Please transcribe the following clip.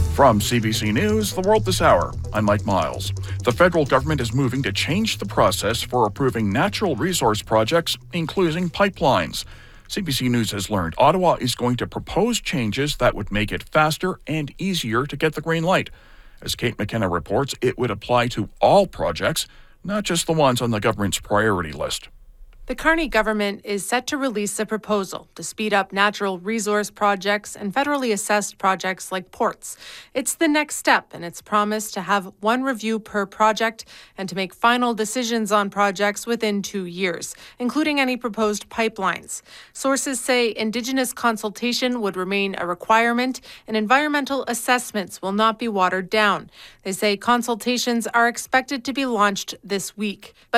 From CBC News, The World This Hour, I'm Mike Miles. The federal government is moving to change the process for approving natural resource projects, including pipelines. CBC News has learned Ottawa is going to propose changes that would make it faster and easier to get the green light. As Kate McKenna reports, it would apply to all projects, not just the ones on the government's priority list. The Carney government is set to release a proposal to speed up natural resource projects and federally assessed projects like ports. It's the next step in its promise to have one review per project and to make final decisions on projects within 2 years, including any proposed pipelines. Sources say Indigenous consultation would remain a requirement and environmental assessments will not be watered down. They say consultations are expected to be launched this week. But